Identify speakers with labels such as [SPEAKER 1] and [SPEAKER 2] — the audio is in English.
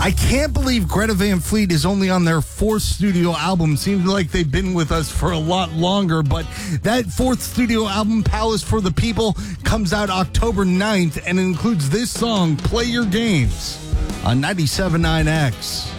[SPEAKER 1] I can't believe Greta Van Fleet is only on their fourth studio album. Seems like they've been with us for a lot longer, but that fourth studio album, Palace for the People, comes out October 9th and includes this song, Play Your Games, on 97.9 X.